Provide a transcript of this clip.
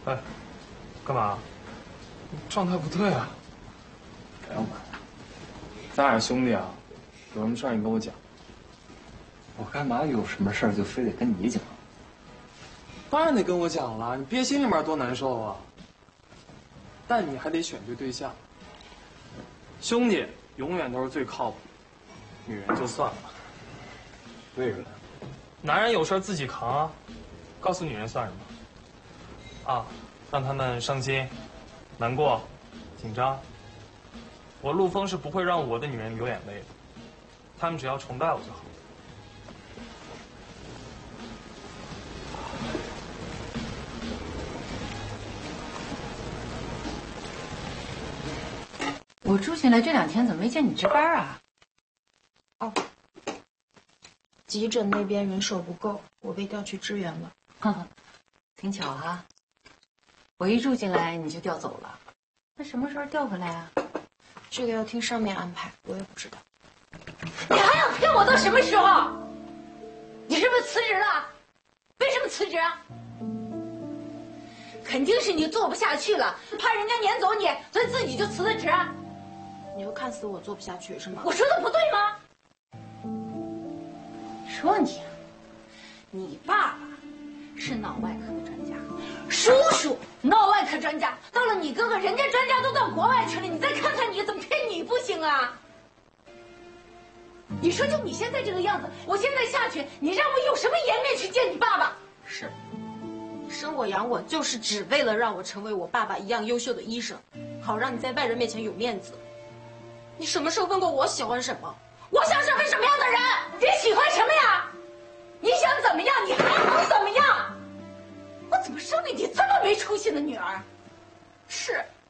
哎，干嘛？状态不对啊！ 不用管，咱俩兄弟啊，有什么事儿你跟我讲。我干嘛有什么事儿就非得跟你讲？ 当然得跟我讲了，你憋心里面多难受啊！但你还得选对对象。兄弟永远都是最靠谱，女人就算了。 为什么？ 男人有事自己扛啊，告诉女人算什么？啊，让他们伤心、难过、紧张。我陆枫是不会让我的女人流眼泪的，他们只要崇拜我就好。 我住进来这2天，怎么没见你值班啊？ 哦，急诊那边人手不够，我被调去支援了。 呵呵，挺巧哈。我一住进来你就调走了，那什么时候调回来啊？ 这个要听上面安排，我也不知道。 你还要骗我到什么时候？你是不是辞职了？为什么辞职啊？肯定是你做不下去了，怕人家撵走你，所以自己就辞的职。 你又看死我做不下去是吗？ 我说的不对吗？说你啊，你爸爸是脑外科的专家，叔叔脑外科专家，到了你哥哥，人家专家都到国外去了，你再看看你，怎么偏你不行啊？你说就你现在这个样子，我现在下去，你让我有什么颜面去见你爸爸？ 是，你生我养我就是只为了让我成为我爸爸一样优秀的医生，好让你在外人面前有面子。你什么时候问过我喜欢什么？我想成为什么样的人？ 你喜欢什么呀？你想怎么样？你还能怎么样？我怎么生了你这么没出息的女儿？ 是，